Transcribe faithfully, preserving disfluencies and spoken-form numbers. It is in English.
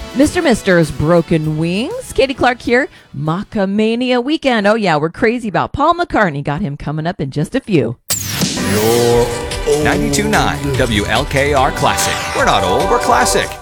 Mister Mister's Broken Wings. Katie Clark here. Macamania weekend. Oh, yeah, we're crazy about Paul McCartney. Got him coming up in just a few. ninety-two point nine W L K R Classic. We're not old, we're classic.